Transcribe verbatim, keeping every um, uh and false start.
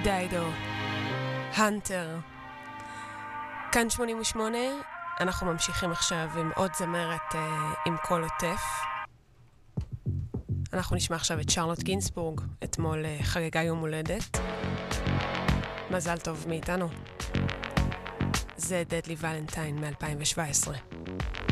דיידו, הנטר. כאן שמונים ושמונה, אנחנו ממשיכים עכשיו עם עוד זמרת אה, עם קול עוטף. אנחנו נשמע עכשיו את שרלוט גינסבורג, אתמול אה, חגגה יום הולדת. מזל טוב מאיתנו. זה דדלי ולנטיין מ-אלפיים שבע עשרה.